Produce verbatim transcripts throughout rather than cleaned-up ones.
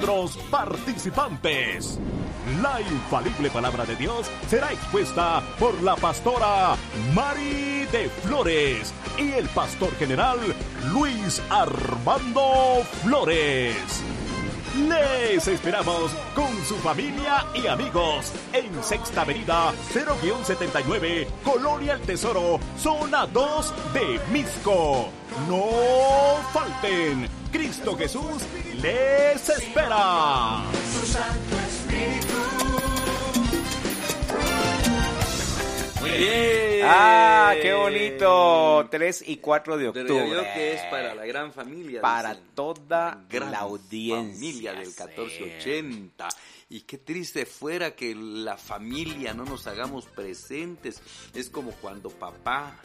otros participantes. La infalible palabra de Dios será expuesta por la pastora Mari de Flores y el pastor general Luis Armando Flores. Les esperamos con su familia y amigos en Sexta Avenida cero setenta y nueve, Colonia El Tesoro, Zona dos de Mixco. No falten, Cristo Jesús les espera. Su Santo Espíritu. Muy bien. ¡Ah, qué bonito! tres y cuatro de octubre. Pero yo creo que es para la gran familia. Para dicen. toda gran la audiencia. Familia del sí. catorce ochenta. Y qué triste fuera que la familia no nos hagamos presentes. Es como cuando papá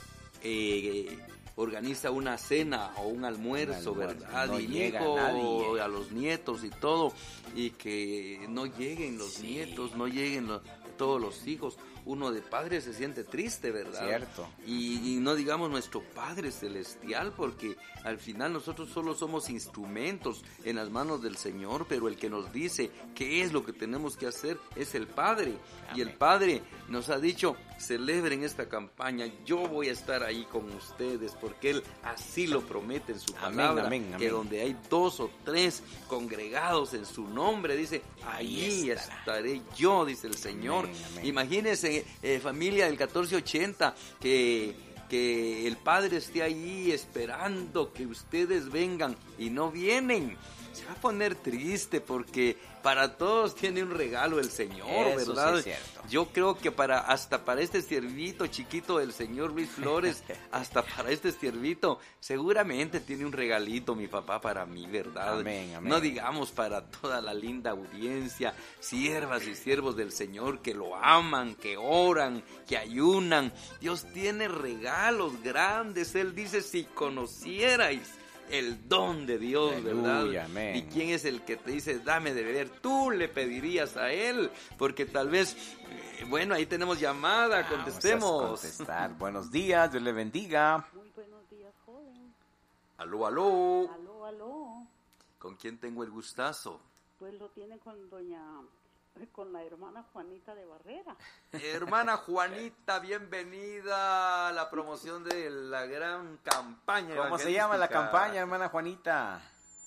eh, organiza una cena o un almuerzo, Un almuerzo, ¿verdad? no y llega hijo, nadie. a los nietos y todo. Y que no lleguen los Sí. nietos, no lleguen los, todos los hijos. Uno de padre se siente triste, ¿verdad? Cierto. Y, y no digamos nuestro Padre Celestial, porque al final nosotros solo somos instrumentos en las manos del Señor, pero el que nos dice qué es lo que tenemos que hacer es el Padre. Amén. Y el Padre nos ha dicho, celebren esta campaña, yo voy a estar ahí con ustedes, porque Él así lo promete en su Amén, palabra, amén, que amén. donde hay dos o tres congregados en su nombre, dice, Ahí ahí estará. estaré yo, dice el Señor. Amén, amén. Imagínense, eh, familia del catorce ochenta, que, que el Padre esté ahí esperando que ustedes vengan y no vienen. Se va a poner triste porque para todos tiene un regalo el Señor, Eso ¿verdad? sí es cierto. Yo creo que para hasta para este siervito chiquito del señor Luis Flores, hasta para este siervito, seguramente tiene un regalito mi papá para mí, ¿verdad? Amén, amén. No digamos para toda la linda audiencia, siervas y siervos del Señor que lo aman, que oran, que ayunan. Dios tiene regalos grandes. Él dice, si conocierais el don de Dios, Aleluya, ¿verdad? amén. ¿Y quién es el que te dice, dame de beber? Tú le pedirías a Él, porque tal vez, eh, bueno, ahí tenemos llamada, contestemos. Vamos a contestar. Buenos días, Dios le bendiga. Muy buenos días, joven. Aló, aló. Aló, aló. ¿Con quién tengo el gustazo? Pues lo tiene con doña, con la hermana Juanita de Barrera. Hermana Juanita, bienvenida a la promoción de la gran campaña. ¿Cómo se llama la evangelística. campaña, hermana Juanita?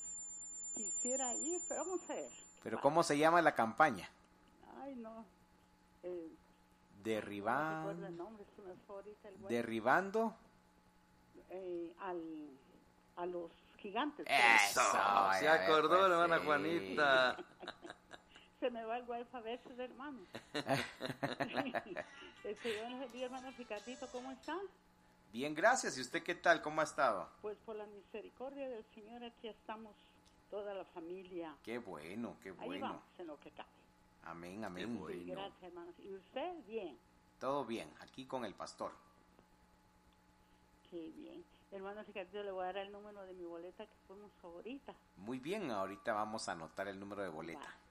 Quisiera ir, pero vamos a ver. ¿Pero cómo se llama la campaña? Ay, no. Eh, no Derriba... recuerdo el nombre, se me fue ahorita el güey. Derribando... Eh, al, a los gigantes. Eso. Se ay, a ver, acordó pues, la hermana sí. Juanita. Se me va el wifi a veces, hermano. Este, yo les digo, hermano Ricardito, ¿cómo está? Bien, gracias. ¿Y usted qué tal? ¿Cómo ha estado? Pues por la misericordia del Señor aquí estamos, toda la familia. Qué bueno, qué Ahí bueno. vamos, en lo que cabe. Amén, amén. Qué bueno. Gracias, hermanos. ¿Y usted? Bien. Todo bien, aquí con el pastor. Qué bien. Hermano Ricardito, le voy a dar el número de mi boleta que fuimos ahorita. Muy bien, ahorita vamos a anotar el número de boleta. Va.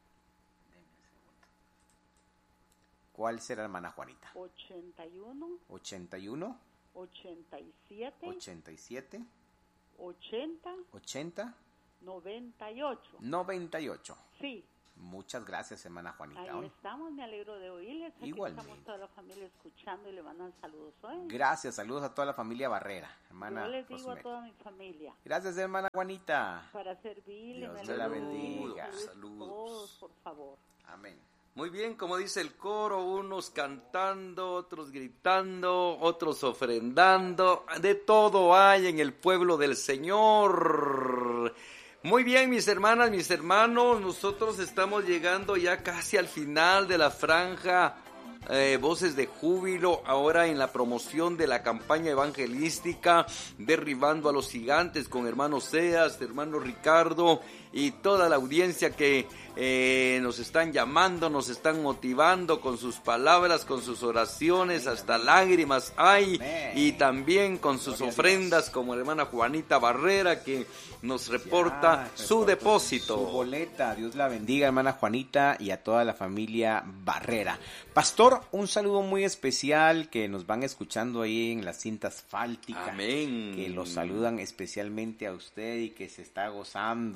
¿Cuál será, hermana Juanita? ochenta y uno, ochenta y uno, ochenta y siete, ochenta y siete, ochenta, ochenta, noventa y ocho. noventa y ocho. Sí, Muchas gracias, hermana Juanita. ahí estamos, me alegro de oírles. Aquí Igualmente. estamos toda la familia escuchando y le mandan saludos hoy. Gracias, saludos a toda la familia Barrera, hermana Yo les digo Rosemary. a toda mi familia, Gracias, hermana Juanita. para servirle, Dios me te la alegro de bendiga. oírles Saludos. todos, por favor. Amén. Muy bien, como dice el coro, unos cantando, otros gritando, otros ofrendando, de todo hay en el pueblo del Señor. Muy bien, mis hermanas, mis hermanos, nosotros estamos llegando ya casi al final de la franja eh, Voces de Júbilo, ahora en la promoción de la campaña evangelística, derribando a los gigantes con hermano Seas, hermano Ricardo y toda la audiencia que eh, nos están llamando, nos están motivando con sus palabras, con sus oraciones, hasta lágrimas hay, Amén. y también con sus Gloria a ofrendas, Dios. como la hermana Juanita Barrera, que nos reporta Ya, su reporta depósito. Su boleta. Dios la bendiga, hermana Juanita, y a toda la familia Barrera. Pastor, un saludo muy especial que nos van escuchando ahí en la cinta asfáltica. Amén. Que los saludan especialmente a usted y que se está gozando. Dice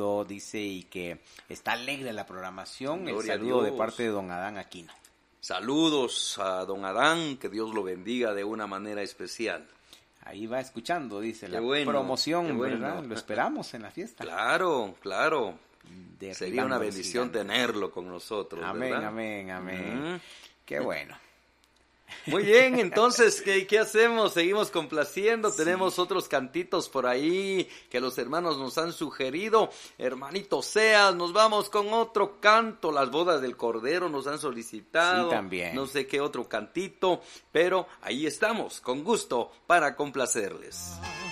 dice, y que está alegre la programación. Gloria a El saludo de Dios. parte de don Adán Aquino. Saludos a don Adán, que Dios lo bendiga de una manera especial. Ahí va escuchando, dice, Qué la bueno, promoción, qué bueno. ¿verdad? Lo esperamos en la fiesta. Claro, claro. De Sería Derribando una los bendición Gigantes. tenerlo con nosotros, Amén, ¿verdad? amén, amén. Mm. Qué bueno. Muy bien, entonces, ¿qué, qué hacemos? Seguimos complaciendo, sí. Tenemos otros cantitos por ahí que los hermanos nos han sugerido. Hermanito Seas, nos vamos con otro canto, Las bodas del Cordero nos han solicitado. Sí, también. No sé qué otro cantito, pero ahí estamos, con gusto, para complacerles.